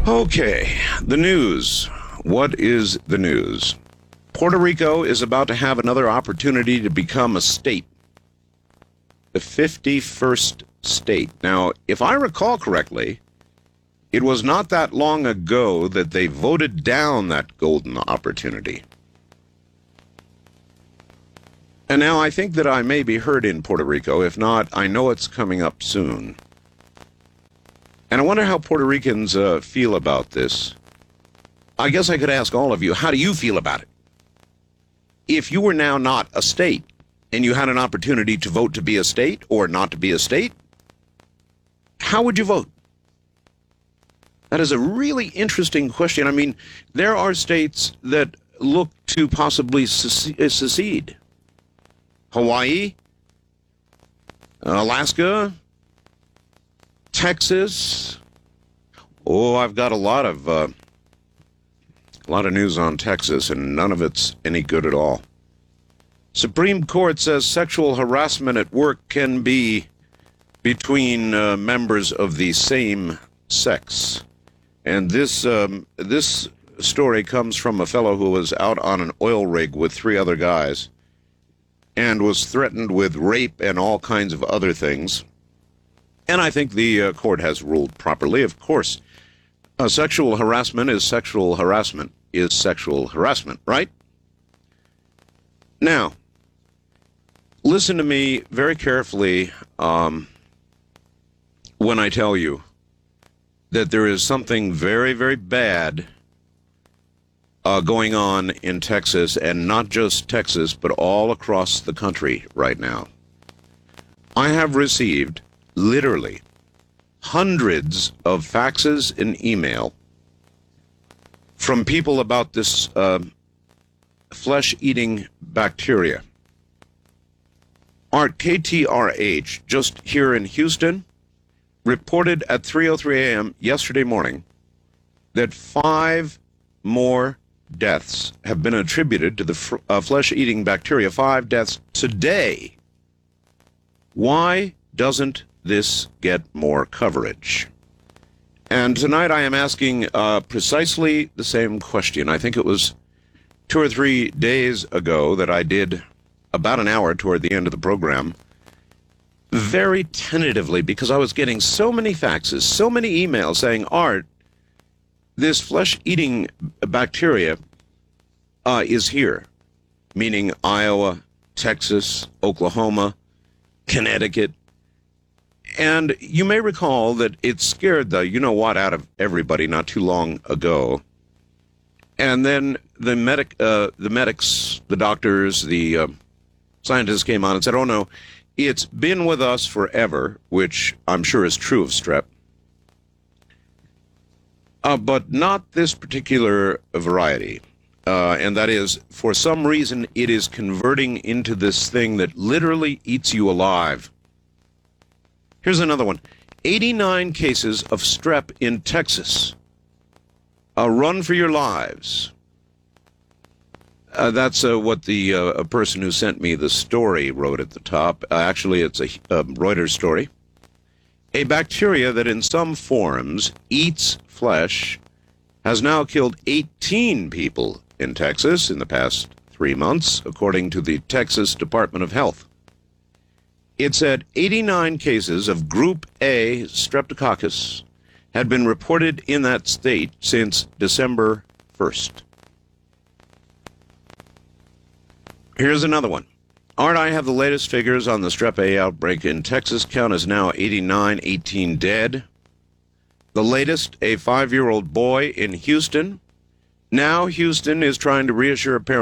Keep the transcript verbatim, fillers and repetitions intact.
Okay, the news. What is the news? Puerto Rico is about to have another opportunity to become a state. The fifty-first state. Now, if I recall correctly, it was not that long ago that they voted down that golden opportunity. And now I think that I may be heard in Puerto Rico. If not, I know it's coming up soon. And I wonder how Puerto Ricans uh, feel about this. I guess I could ask all of you, how do you feel about it? If you were now not a state, and you had an opportunity to vote to be a state or not to be a state, how would you vote? That is a really interesting question. I mean, there are states that look to possibly secede. Hawaii, Alaska, Texas. Oh, I've got a lot of uh, a lot of news on Texas, and none of it's any good at all. Supreme Court says sexual harassment at work can be between uh, members of the same sex. And this um, this story comes from a fellow who was out on an oil rig with three other guys and was threatened with rape and all kinds of other things. And I think the uh, court has ruled properly. Of course, uh, sexual harassment is sexual harassment is sexual harassment, right? Now, listen to me very carefully um, when I tell you that there is something very, very bad uh, going on in Texas, and not just Texas, but all across the country right now. I have received literally hundreds of faxes and email from people about this uh, flesh-eating bacteria. Our K T R H, just here in Houston, reported at three oh three a.m. yesterday morning that five more deaths have been attributed to the fr- uh, flesh-eating bacteria. Five deaths today. Why doesn't this get more coverage? And tonight I am asking uh, precisely the same question. I think it was two or three days ago that I did about an hour toward the end of the program, very tentatively, because I was getting so many faxes, so many emails saying, Art, this flesh-eating bacteria uh, is here, meaning Iowa, Texas, Oklahoma, Connecticut. And you may recall that it scared the you-know-what out of everybody not too long ago. And then the medic, uh, the medics, the doctors, the uh, scientists came on and said, oh, no, it's been with us forever, which I'm sure is true of strep. Uh, but not this particular variety. Uh, and that is, for some reason, it is converting into this thing that literally eats you alive. Here's another one. eighty-nine cases of strep in Texas. Uh, run for your lives. Uh, that's uh, what the uh, a person who sent me the story wrote at the top. Uh, actually, it's a, a Reuters story. A bacteria that in some forms eats flesh has now killed eighteen people in Texas in the past three months, according to the Texas Department of Health. It said eighty-nine cases of Group A Streptococcus had been reported in that state since December first. Here's another one. Art, I have the latest figures on the Strep A outbreak in Texas. Count is now eighty-nine, eighteen dead. The latest, a five-year-old boy in Houston. Now Houston is trying to reassure parents